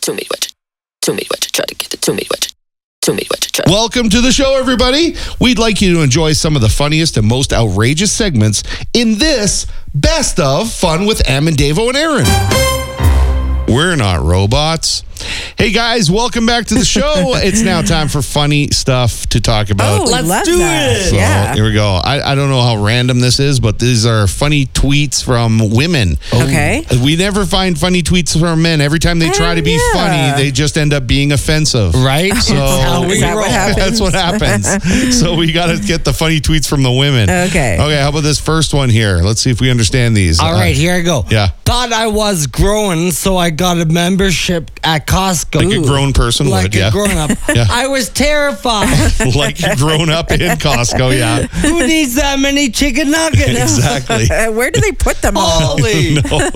to me what you try to get it to me what you try. Welcome to the show, everybody. We'd like you to enjoy some of the funniest and most outrageous segments in this Best of Fun with Em and Davo and Aaron. We're not robots. Hey guys, welcome back to the show. It's now time for funny stuff to talk about. Oh, let's do it. So, Yeah. here we go. I don't know how random this is, but these are funny tweets from women. Okay. We never find funny tweets from men. Every time they try to be yeah. funny, they just end up being offensive. Right? So Is that what happens? that's what happens. So we got to get the funny tweets from the women. Okay. Okay, how about this first one here? Let's see if we understand these. All right, here I go. Yeah. Thought I was growing, so I got a membership at Costco. Like a grown person Like would, a yeah. grown up. Yeah. I was terrified. Like grown up in Costco, yeah. Who needs that many chicken nuggets? Exactly. Where do they put them all? Holy.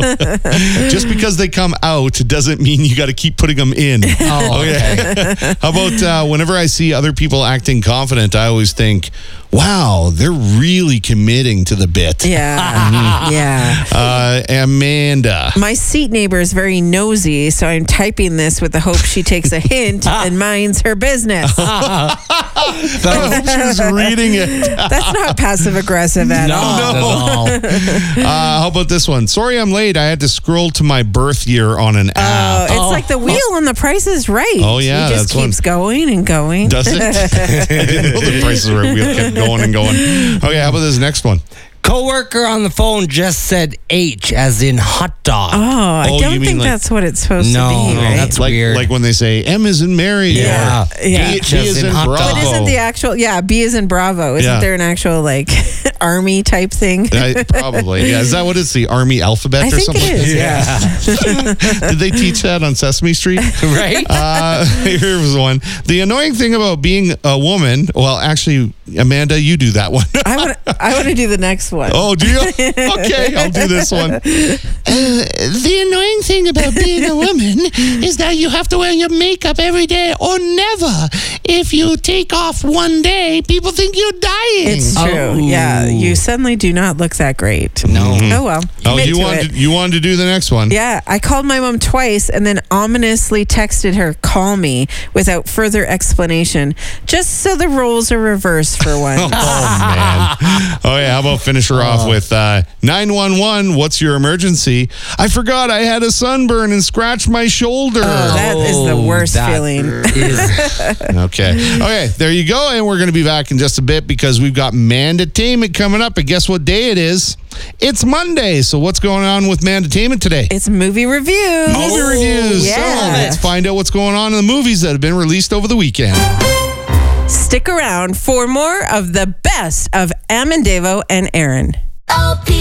Just because they come out doesn't mean you got to keep putting them in. Oh, okay. How about whenever I see other people acting confident, I always think, wow, they're really committing to the bit. Yeah. Yeah. Amanda. My seat neighbor is very nosy, so I'm typing this with the hope she takes a hint and minds her business. I hope she was reading it. That's not passive aggressive at all. Not at all. How about this one? Sorry I'm late. I had to scroll to my birth year on an app. It's like the wheel on The Price is Right. Oh, yeah, It just that's keeps going and going. Does it? I didn't know the prices were wheel kept going and going. Okay, how about this next one? Coworker on the phone just said H as in hot dog. Oh, I Oh, you don't mean think like- that's what it's supposed No, to be, no, right? that's like, weird. Like when they say M is in Mary Yeah. or Yeah. B is in hot dog. Bravo. But isn't the actual, B is in Bravo. Isn't Yeah. there an actual, like, army type thing? Probably. Yeah. Is that what it's? The Army alphabet I or think something? it is, yeah. Did they teach that on Sesame Street? Right? Here was one. The annoying thing about being a woman, well, actually, Amanda, you do that one. I want to do the next one. Oh, do you? Okay, I'll do this one. The annoying thing about being a woman is that you have to wear your makeup every day or never. If you take off one day, people think you're dying. It's true. Oh. Yeah, you suddenly do not look that great. No. Oh, well. Oh, Admit you to wanted it. you wanted to do the next one. Yeah, I called my mom twice and then ominously texted her, call me, without further explanation, just so the roles are reversed for once. Oh, man. Oh, yeah. How about finish her off with 911, what's your emergency? I forgot I had a sunburn and scratched my shoulder. Oh, that is the worst that feeling. Okay, there you go. And we're going to be back in just a bit because we've got Mandatainment coming up. And guess what day it is? It's Monday. So what's going on with Mandatainment today? It's movie review. Movie reviews. yeah. So let's find out what's going on in the movies that have been released over the weekend. Stick around for more of the best of Em and Davo and Aaron. OP